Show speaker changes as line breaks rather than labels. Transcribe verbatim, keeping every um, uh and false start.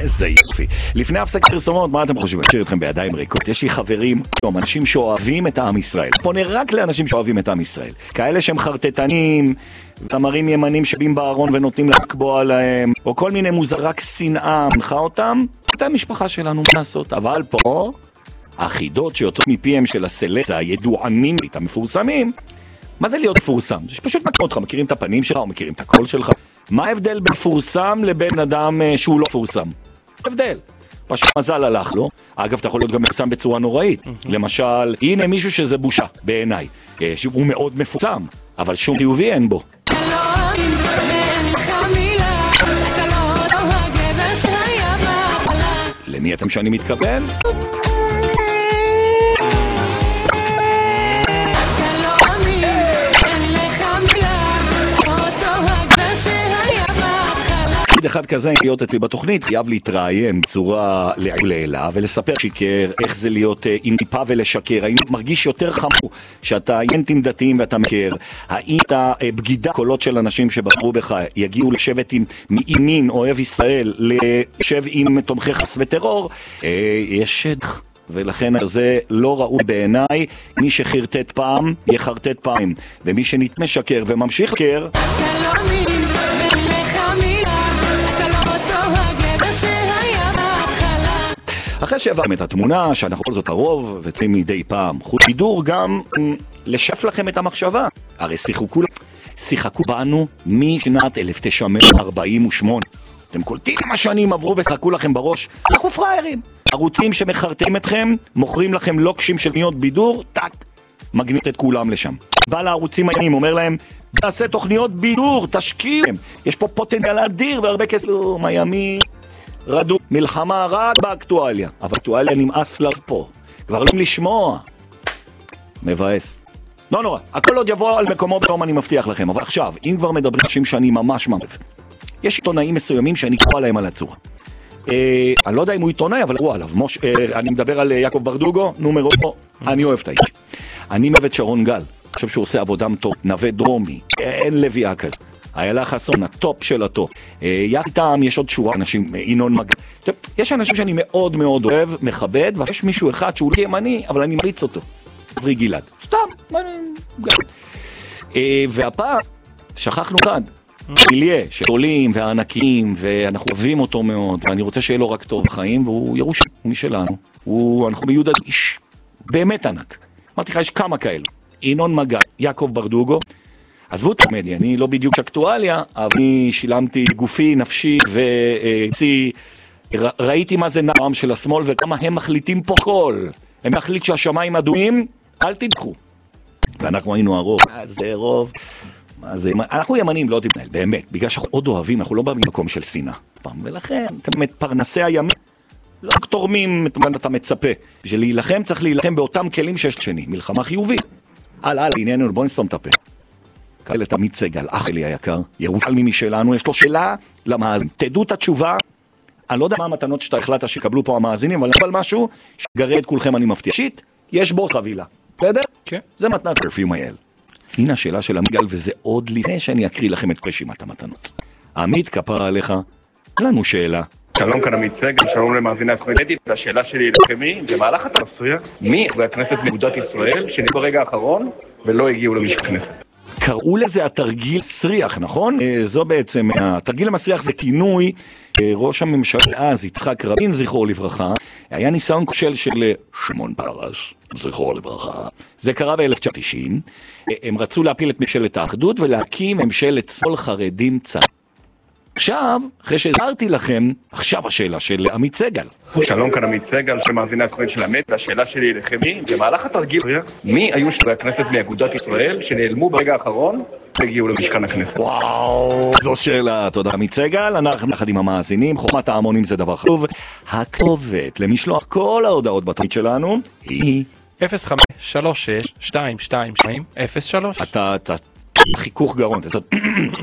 איזה יופי. לפני הפסקת פרסומות, מה אתם חושבים? אשאיר אתכם בידיים ריקות. יש לי חברים, אנשים שאוהבים את העם ישראל. פונה רק לאנשים שאוהבים את העם ישראל. כאלה שהם חרטטנים, זמרים ימנים שבים בארון ונותנים לקבוע להם, או כל מיני מוזרק שנאה, מנחה אותם. את המשפחה שלנו לעשות. אבל פה, החידות שיוצאות מפיהם של הסלט, זה הידוענים, את המפורסמים. מה זה להיות מפורסם? זה שפשוט מכיר אותך, מכירים את הפנים שלך, או מכירים את הקול שלך. מה ההבדל בין מפורסם לבין אדם שהוא לא מפורסם? הבדל. פשוט מזל הלך לו. אגב, אתה יכול להיות גם מפורסם בצורה נוראית. למשל, הנה מישהו שזה בושה, בעיניי. הוא מאוד מפורסם, אבל שום חיובי אין בו. למי אתם שאני מתכוון? אחד כזה להיות אצלי בתוכנית חייב להתראיין בצורה לעילה ולספר שיקר איך זה להיות עם טיפה ולשקר, האם מרגיש יותר חמור שאתה ינטים דתיים ואתה מכיר, האם אתה בגידה קולות של אנשים שבחרו בך יגיעו לשבת עם מימין אוהב ישראל לשב עם תומכי חס וטרור, יש שדך. ולכן זה לא ראוי בעיניי. מי שחרטט פעם יחרטט פעם, ומי שנתמשקר וממשיך לקר אחרי שהבאתם את התמונה, שאנחנו כל זאת הרוב, וצאים מדי פעם חוץ שידור גם לשף לכם את המחשבה. הרי שיחקו, שיחקו בנו משנת אלף תשע מאות ארבעים ושמונה. אתם קולטים כמה שנים עברו ושחקו לכם בראש, אנחנו פריירים. ערוצים שמחרטים אתכם, מוכרים לכם לוקשים של קניות בידור, טק, מגנית את כולם לשם. בא לערוצים העניינים, אומר להם, תעשה תוכניות בידור, תשקיעו. יש פה פוטנציאל אדיר והרבה כסף. לא, מימי רדו, מלחמה רק באקטואליה. אבל אקטואליה נמאס לה פה. כבר לא לשמוע. מבאס. לא נורא, הכל עוד יבוא על מקומו פתאום, אני מבטיח לכם. אבל עכשיו, אם כבר מדברים אנשים שאני ממש מערב, יש עיתונאים מסוימים שאני קורא להם על הצורה. אה, אני לא יודע אם הוא עיתונאי, אבל קורא עליו. מוש, אה, אני מדבר על יעקב ברדוגו, נומרו, אני אוהב את האיש. אני אוהב את שרון גל. אני חושב שהוא עושה עבודם טוב. נווה דרומי, אין לביאה כזה. איילה חסון, הטופ של הטופ. יחד איתם יש עוד שורה אנשים, ינון מגל. יש אנשים שאני מאוד מאוד אוהב, מכבד, ויש מישהו אחד שהוא לא ימני, אבל אני מריץ אותו. אברי גלעד. סתם, והפעם שכחנו אחד. איליה, שגדולים והענקיים, ואנחנו אוהבים אותו מאוד, ואני רוצה שיהיה לו רק טוב בחיים, והוא ירוש, הוא משלנו. הוא, אנחנו מיודד איש, באמת ענק. אמרתי לך, יש כמה כאלה. ינון מגל, יעקב ברדוגו, עזבו את המדיה, אני לא בדיוק אקטואליה, אבל אני שילמתי גופי, נפשי, וצי, ראיתי מה זה נעם של השמאל, וכמה הם מחליטים פה כל. הם מחליט שהשמיים אדומים, אל תדחו. ואנחנו היינו הרוב, זה רוב. זה, אנחנו ימנים לא תתנהל, באמת, בגלל שאנחנו עוד אוהבים, אנחנו לא במקום של שנאה. ולכן, באמת, פרנסי הימין, לא תורמים את אתה מצפה. בשביל להילחם, צריך להילחם באותם כלים שיש שני, מלחמה חיובית. על, על, ענייננו, בוא נסתום את הפה. כאלה תמיד סגל, אח שלי היקר, ירושלמי משלנו, יש לו שאלה למאזין. תדעו את התשובה, אני לא יודע מה המתנות שאתה החלטת שקבלו פה המאזינים, אבל נפל משהו שגרה את כולכם אני מבטיח. שיט, יש בו חבילה. בסדר? כן. זה מתנת פרפיום אייל. הנה השאלה של עמיגל, וזה עוד לפני שאני אקריא לכם את רשימת המתנות. עמית, כפרה עליך, לנו שאלה.
שלום כאן עמית סגל, שלום למאזיני התוכנית אדית, והשאלה שלי לכם היא, במהלך אתה מסריח, מי חברי הכנסת מאגודת ישראל שנהיו ברגע האחרון ולא הגיעו למשכן הכנסת?
קראו לזה התרגיל סריח, נכון? זו בעצם, התרגיל המסריח זה כינוי, ראש הממשלה אז, יצחק רבין, זכרו לברכה, היה ניסיון כושל של שמעון פרס, זכרו לברכה. זה קרה ב-אלף תשע מאות תשעים, הם רצו להפיל את ממשלת האחדות ולהקים ממשלת שמאל חרדים צד. עכשיו, אחרי שהזהרתי לכם, עכשיו השאלה של עמית סגל.
שלום כאן עמית סגל, שמאזיני התוכנית של האמת, והשאלה שלי לכם היא, במהלך התרגיל, מי היו חברי הכנסת מאגודת ישראל שנעלמו ברגע האחרון והגיעו למשכן הכנסת?
וואו, זו שאלה, תודה עמית סגל, אנחנו יחד עם המאזינים, חוכמת ההמונים זה דבר חשוב. הכתובת למשלוח כל ההודעות בתוכנית שלנו היא
אפס חמש שלוש שש שתיים שתיים שתיים אפס שלוש.
אתה, אתה, חיכוך גרון, אתה